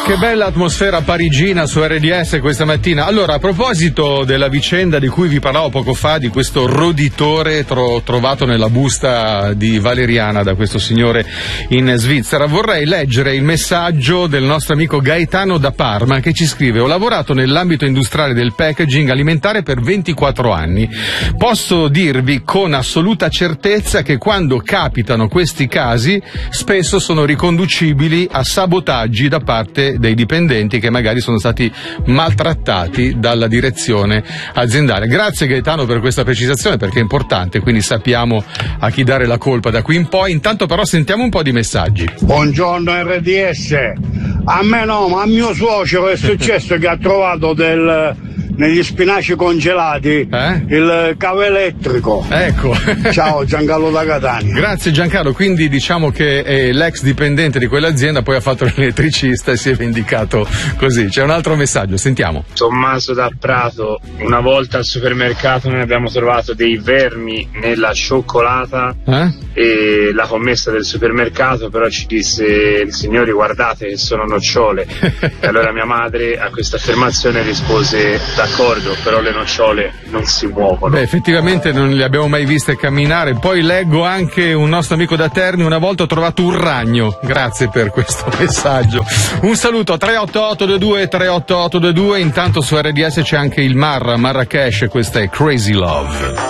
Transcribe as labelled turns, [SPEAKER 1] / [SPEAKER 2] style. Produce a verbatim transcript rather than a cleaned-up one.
[SPEAKER 1] Che bella atmosfera parigina su R D S questa mattina. Allora, a proposito della vicenda di cui vi parlavo poco fa, di questo roditore tro- trovato nella busta di Valeriana da questo signore in Svizzera, vorrei leggere il messaggio del nostro amico Gaetano da Parma, che ci scrive: ho lavorato nell'ambito industriale del packaging alimentare per ventiquattro anni. Posso dirvi con assoluta certezza che quando capitano questi casi spesso sono riconducibili a sabotaggi da parte dei dipendenti che magari sono stati maltrattati dalla direzione aziendale. Grazie Gaetano per questa precisazione, perché è importante, quindi sappiamo a chi dare la colpa da qui in poi. Intanto però sentiamo un po' di messaggi.
[SPEAKER 2] Buongiorno R D S, a me no, ma a mio suocero è successo che ha trovato del negli spinaci congelati
[SPEAKER 1] eh?
[SPEAKER 2] il cavo elettrico.
[SPEAKER 1] Ecco.
[SPEAKER 2] Ciao Giancarlo da Catania.
[SPEAKER 1] Grazie Giancarlo, quindi diciamo che è l'ex dipendente di quell'azienda, poi ha fatto l'elettricista e si è vendicato così. C'è un altro messaggio, sentiamo.
[SPEAKER 3] Tommaso da Prato, una volta al supermercato noi abbiamo trovato dei vermi nella cioccolata
[SPEAKER 1] eh?
[SPEAKER 3] e la commessa del supermercato però ci disse: signori guardate che sono nocciole. E allora mia madre a questa affermazione rispose: d'accordo, però le nocciole non si muovono.
[SPEAKER 1] Beh, effettivamente non le abbiamo mai viste camminare. Poi leggo anche un nostro amico da Terni: una volta ho trovato un ragno. Grazie per questo messaggio. Un saluto a tre otto otto due due tre otto otto due due. Intanto su R D S c'è anche il Marra Marrakesh, questa è Crazy Love.